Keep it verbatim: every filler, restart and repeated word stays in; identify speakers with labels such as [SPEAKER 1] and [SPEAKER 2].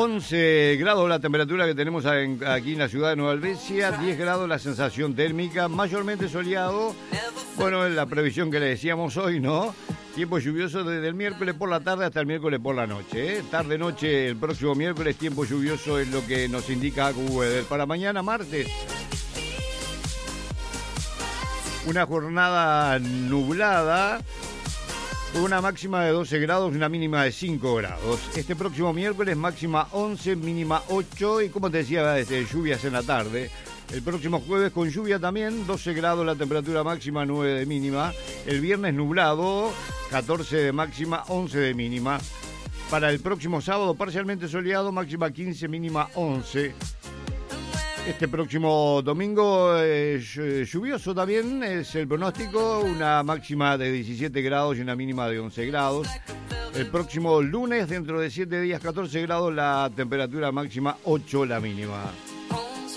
[SPEAKER 1] once grados la temperatura que tenemos en, aquí en la ciudad de Nueva Helvecia, diez grados la sensación térmica, mayormente soleado. Bueno, la previsión que le decíamos hoy, ¿no? Tiempo lluvioso desde el miércoles por la tarde hasta el miércoles por la noche, ¿eh? Tarde-noche el próximo miércoles, tiempo lluvioso es lo que nos indica AccuWeather. Para mañana, martes, una jornada nublada, una máxima de doce grados y una mínima de cinco grados. Este próximo miércoles, máxima once, mínima ocho, y como te decía, desde lluvias en la tarde. El próximo jueves con lluvia también, doce grados la temperatura máxima, nueve de mínima. El viernes nublado, catorce de máxima, once de mínima. Para el próximo sábado parcialmente soleado, máxima quince, mínima once. Este próximo domingo eh, lluvioso también es el pronóstico, una máxima de diecisiete grados y una mínima de once grados. El próximo lunes, dentro de siete días, catorce grados la temperatura máxima, ocho la mínima.